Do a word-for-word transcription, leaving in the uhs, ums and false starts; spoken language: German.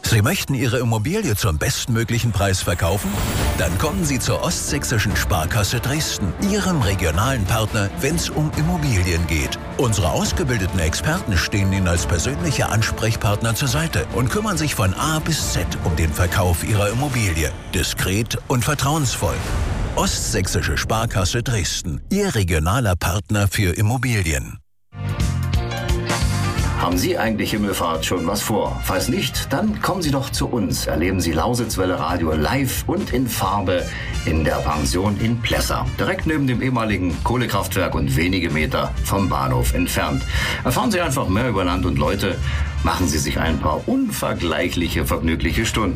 Sie möchten Ihre Immobilie zum bestmöglichen Preis verkaufen? Dann kommen Sie zur Ostsächsischen Sparkasse Dresden, Ihrem regionalen Partner, wenn es um Immobilien geht. Unsere ausgebildeten Experten stehen Ihnen als persönliche Ansprechpartner zur Seite und kümmern sich von A bis Z um den Verkauf Ihrer Immobilie. Diskret und vertrauensvoll. Ostsächsische Sparkasse Dresden, Ihr regionaler Partner für Immobilien. Haben Sie eigentlich Himmelfahrt schon was vor? Falls nicht, dann kommen Sie doch zu uns. Erleben Sie Lausitzwelle Radio live und in Farbe in der Pension in Plessa. Direkt neben dem ehemaligen Kohlekraftwerk und wenige Meter vom Bahnhof entfernt. Erfahren Sie einfach mehr über Land und Leute. Machen Sie sich ein paar unvergleichliche, vergnügliche Stunden.